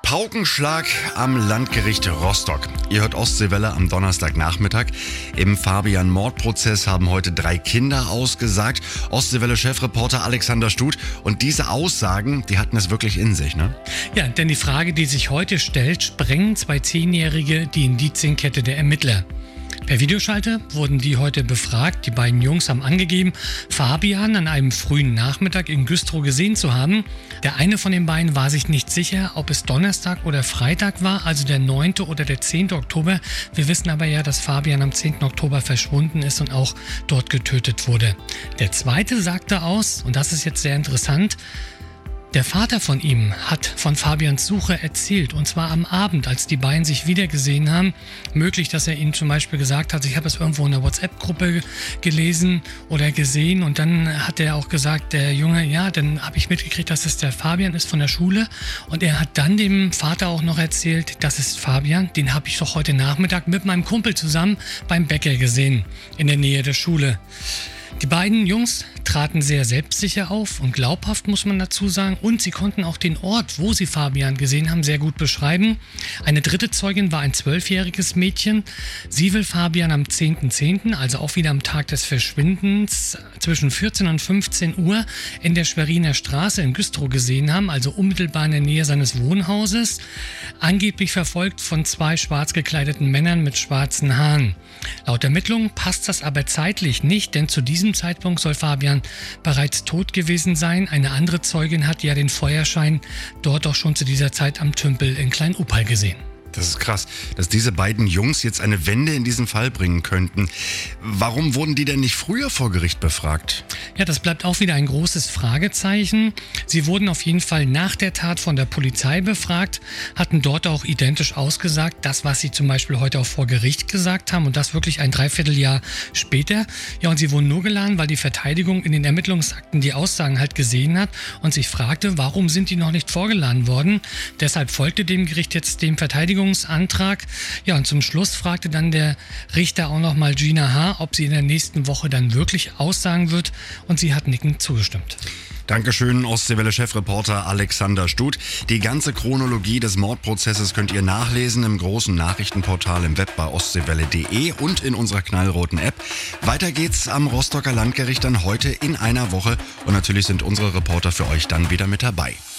Paukenschlag am Landgericht Rostock. Ihr hört Ostseewelle am Donnerstagnachmittag. Im Fabian-Mordprozess haben heute 3 Kinder ausgesagt. Ostseewelle-Chefreporter Alexander Stut. Und diese Aussagen, die hatten es wirklich in sich, ne? Ja, denn die Frage, die sich heute stellt, sprengen 2 10-Jährige die Indizienkette der Ermittler. Per Videoschalte wurden die heute befragt. Die beiden Jungs haben angegeben, Fabian an einem frühen Nachmittag in Güstrow gesehen zu haben. Der eine von den beiden war sich nicht sicher, ob es Donnerstag oder Freitag war, also der 9. oder der 10. Oktober. Wir wissen aber ja, dass Fabian am 10. Oktober verschwunden ist und auch dort getötet wurde. Der zweite sagte aus, und das ist jetzt sehr interessant, der Vater von ihm hat von Fabians Suche erzählt, und zwar am Abend, als die beiden sich wiedergesehen haben. Möglich, dass er ihnen zum Beispiel gesagt hat, ich habe es irgendwo in der WhatsApp-Gruppe gelesen oder gesehen, und dann hat er auch gesagt, der Junge, ja, dann habe ich mitgekriegt, dass es der Fabian ist von der Schule, und er hat dann dem Vater auch noch erzählt, das ist Fabian, den habe ich doch heute Nachmittag mit meinem Kumpel zusammen beim Bäcker gesehen, in der Nähe der Schule. Die beiden Jungs traten sehr selbstsicher auf und glaubhaft, muss man dazu sagen, und sie konnten auch den Ort, wo sie Fabian gesehen haben, sehr gut beschreiben. Eine dritte Zeugin war ein 12-jähriges Mädchen. Sie will Fabian am 10.10., also auch wieder am Tag des Verschwindens, zwischen 14 und 15 Uhr in der Schweriner Straße in Güstrow gesehen haben, also unmittelbar in der Nähe seines Wohnhauses, angeblich verfolgt von 2 schwarz gekleideten Männern mit schwarzen Haaren. Laut Ermittlungen passt das aber zeitlich nicht, denn zu diesem Zeitpunkt soll Fabian bereits tot gewesen sein. Eine andere Zeugin hat ja den Feuerschein dort auch schon zu dieser Zeit am Tümpel in Klein-Oppal gesehen. Das ist krass, dass diese beiden Jungs jetzt eine Wende in diesen Fall bringen könnten. Warum wurden die denn nicht früher vor Gericht befragt? Ja, das bleibt auch wieder ein großes Fragezeichen. Sie wurden auf jeden Fall nach der Tat von der Polizei befragt, hatten dort auch identisch ausgesagt, das, was sie zum Beispiel heute auch vor Gericht gesagt haben, und das wirklich ein Dreivierteljahr später. Ja, und sie wurden nur geladen, weil die Verteidigung in den Ermittlungsakten die Aussagen halt gesehen hat und sich fragte, warum sind die noch nicht vorgeladen worden? Deshalb folgte dem Gericht jetzt dem Verteidigungsantrag. Ja, und zum Schluss fragte dann der Richter auch nochmal Gina H., ob sie in der nächsten Woche dann wirklich aussagen wird, und sie hat nickend zugestimmt. Dankeschön, Ostseewelle-Chefreporter Alexander Stut. Die ganze Chronologie des Mordprozesses könnt ihr nachlesen im großen Nachrichtenportal im Web bei ostseewelle.de und in unserer knallroten App. Weiter geht's am Rostocker Landgericht dann heute in einer Woche, und natürlich sind unsere Reporter für euch dann wieder mit dabei.